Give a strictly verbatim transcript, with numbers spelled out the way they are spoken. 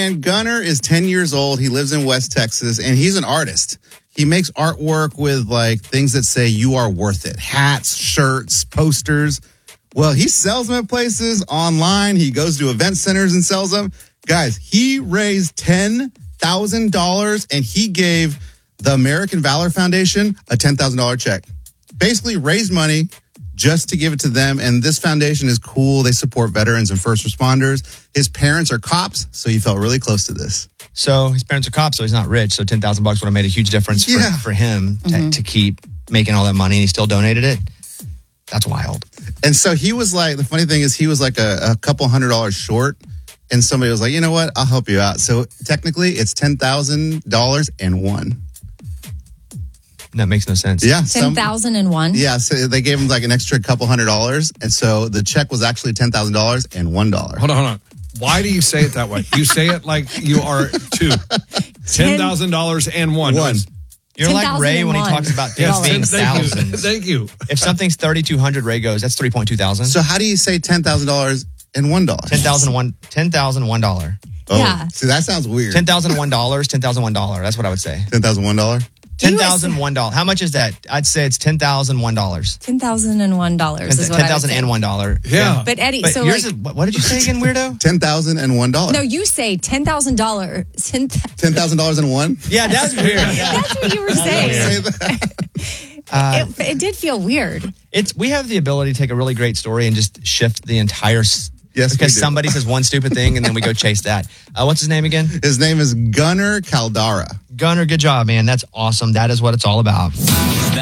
man, Gunner is ten years old. He lives in West Texas, and he's an artist. He makes artwork with, like, things that say you are worth it. Hats, shirts, posters. Well, he sells them at places online. He goes to event centers and sells them. Guys, he raised ten thousand dollars, and he gave the American Valor Foundation a ten thousand dollars check. Basically raised money just to give it to them. And this foundation is cool. They support veterans and first responders. His parents are cops, so he felt really close to this. So his parents are cops, so he's not rich. So ten thousand bucks would have made a huge difference for, yeah. for him to, Mm-hmm. to keep making all that money, and he still donated it. That's wild. And so he was like, the funny thing is he was like a, a couple hundred dollars short. And somebody was like, you know what? I'll help you out. So technically it's ten thousand dollars and one. That makes no sense. Yeah. ten thousand one? Yeah. So they gave him like an extra couple hundred dollars. And so the check was actually ten thousand dollars and one dollar. Hold on, hold on. Why do you say it that way? You say it like you are two. ten thousand dollars and one. One. You're like Ray when he talks about things Yes, being thank you. thousands. Thank you. If something's thirty-two hundred, Ray goes, that's three point two thousand. So how do you say ten thousand dollars and one dollar? ten thousand one, ten thousand one dollar. Oh, Yeah. See, that sounds weird. ten thousand one dollars, ten thousand one dollar. That's what I would say. ten thousand one dollars? ten thousand one dollars. How much is that? I'd say it's ten thousand one dollars. ten thousand one dollars is what I would say. ten thousand one dollars. Yeah. But Eddie, But so yours like, is, what, what did you say again, weirdo? ten thousand one dollars. no, you say ten thousand dollars. ten thousand dollars and one? Yeah, that's weird. Yeah. That's what you were saying. Say that. Uh, It, it did feel weird. It's we have the ability to take a really great story and just shift the entire. S- Yes, we because do. somebody says one stupid thing and then we go chase that. Uh, what's his name again? His name is Gunner Caldara. Gunner. Good job, man. That's awesome. That is what it's all about.